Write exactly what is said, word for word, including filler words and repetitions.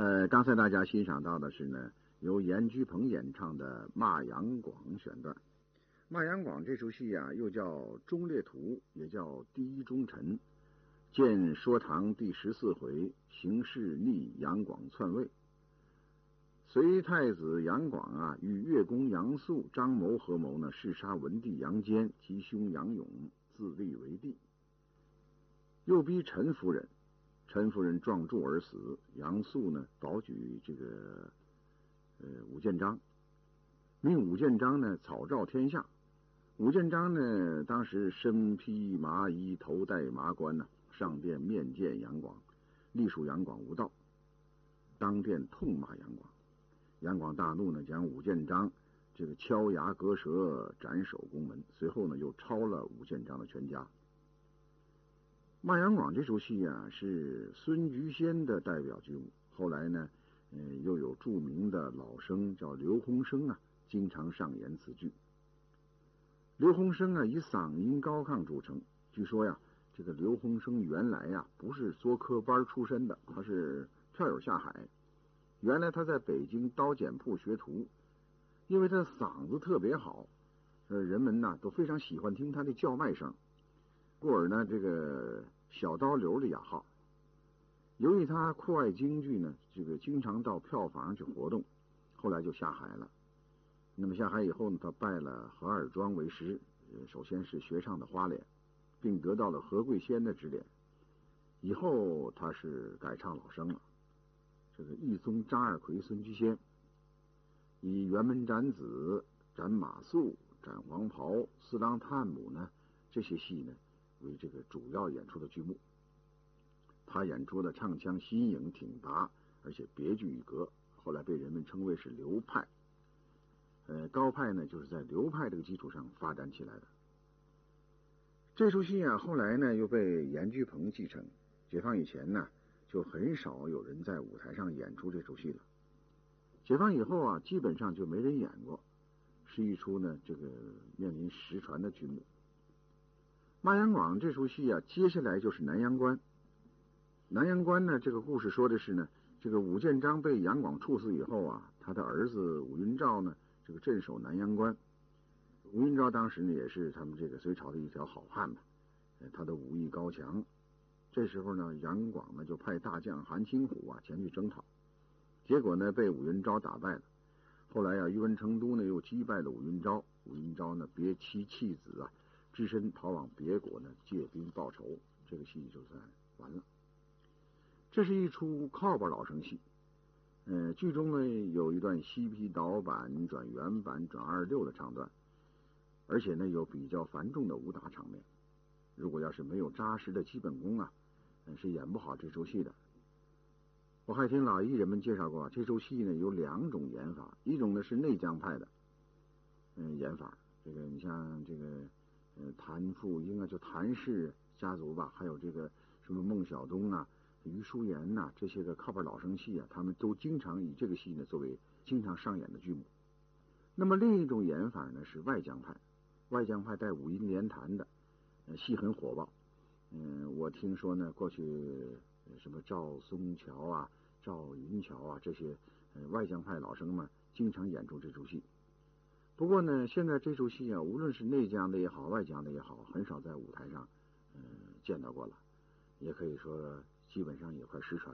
呃，刚才大家欣赏到的是呢，由严居鹏演唱的《骂杨广》选段。《骂杨广》这出戏啊，又叫《忠烈图》，也叫《第一忠臣》。见说唐第十四回，形势逆杨广篡位。隋太子杨广啊，与越公杨素、张谋合谋呢，弑杀文帝杨坚及兄杨勇，自立为帝。又逼陈夫人，陈夫人撞柱而死。杨素呢，保举这个呃武建章，命武建章呢草诏天下。武建章呢，当时身披麻衣，头戴麻冠呢，上殿面见杨广，隶属杨广无道，当殿痛骂杨广。杨广大怒呢，将武建章这个敲牙割舌，斩首宫门。随后呢，又抄了武建章的全家。骂杨广这出戏啊，是孙菊仙的代表剧目。后来呢，呃，又有著名的老生叫刘洪生啊，经常上演此剧。刘洪生啊，以嗓音高亢著称。据说呀，这个刘洪生原来呀不是做科班出身的，他是票友下海。原来他在北京刀剪铺学徒，因为他的嗓子特别好，呃，人们呐都非常喜欢听他的叫卖声，故而呢，这个小刀流的雅号。由于他酷爱京剧呢，这个经常到票房去活动，后来就下海了。那么下海以后呢，他拜了何尔庄为师，首先是学唱的花脸，并得到了何桂仙的指点。以后他是改唱老生了。这个义宗张二奎、孙居仙，以辕门斩子、斩马谡、斩黄袍、四郎探母呢这些戏呢为这个主要演出的剧目。他演出的唱腔新颖挺拔，而且别具一格，后来被人们称为是流派。呃，高派呢就是在流派这个基础上发展起来的。这出戏啊，后来呢又被严居鹏继承。解放以前呢，就很少有人在舞台上演出这出戏了。解放以后啊，基本上就没人演过，是一出呢这个面临失传的剧目。骂杨广这出戏啊，接下来就是南阳关。南阳关呢，这个故事说的是呢，这个武建章被杨广处死以后啊，他的儿子武云昭呢，这个镇守南阳关。武云昭当时呢，也是他们这个隋朝的一条好汉嘛，他的武艺高强。这时候呢，杨广呢就派大将韩清虎啊前去征讨，结果呢被武云昭打败了。后来啊，宇文成都呢又击败了武云昭，武云昭呢别妻弃子啊，只身逃往别国呢借兵报仇。这个戏就算完了。这是一出靠本老生戏，呃，剧中呢有一段西皮倒板转原板转二六的唱段，而且呢有比较繁重的武打场面。如果要是没有扎实的基本功啊，是演不好这出戏的。我还听老艺人们介绍过，这出戏呢有两种演法，一种呢是内江派的嗯演法，这个你像这个呃谭富英啊，就谭氏家族吧，还有这个什么孟小冬啊、于淑妍呐、啊，这些个靠本老生戏啊，他们都经常以这个戏呢作为经常上演的剧目。那么另一种演法呢是外江派，外江派带五音连弹的，呃，戏很火爆。嗯，我听说呢，过去什么赵松桥啊、赵云桥啊这些呃外江派老生们经常演出这出戏。不过呢，现在这出戏啊，无论是内江的也好，外江的也好，很少在舞台上嗯、呃、见到过了，也可以说基本上也快失传。